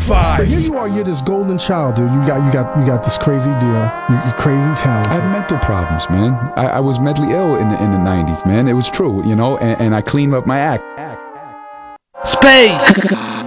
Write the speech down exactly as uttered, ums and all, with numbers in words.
five. But here you are, you're this golden child, dude. You got, you got, you got this crazy deal. You, you're crazy talented. I had mental problems, man. I, I was mentally ill in the in the nineties, man. It was true, you know. And, and I cleaned up my act. Space.